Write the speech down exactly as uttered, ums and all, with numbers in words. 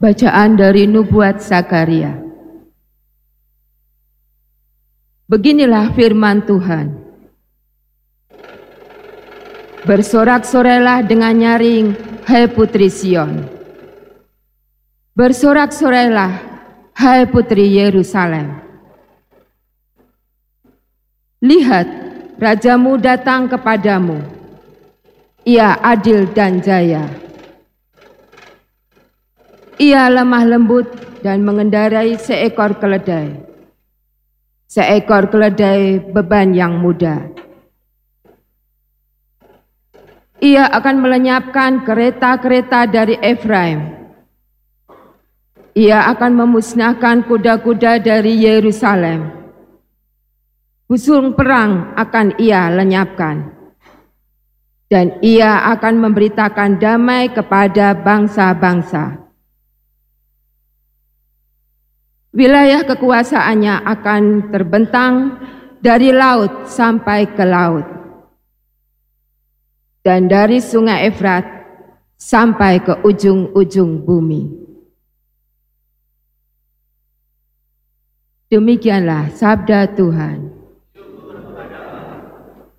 Bacaan dari Nubuat Zakaria. Beginilah firman Tuhan. Bersorak-sorailah dengan nyaring, hai putri Sion. Bersorak-sorailah, hai putri Yerusalem. Lihat, rajamu datang kepadamu. Ia adil dan jaya. Ia lemah lembut dan mengendarai seekor keledai. Seekor keledai beban yang mudah. Ia akan melenyapkan kereta-kereta dari Efraim. Ia akan memusnahkan kuda-kuda dari Yerusalem. Busung perang akan ia lenyapkan. Dan ia akan memberitakan damai kepada bangsa-bangsa. Wilayah kekuasaannya akan terbentang dari laut sampai ke laut, dan dari sungai Efrat sampai ke ujung-ujung bumi. Demikianlah sabda Tuhan.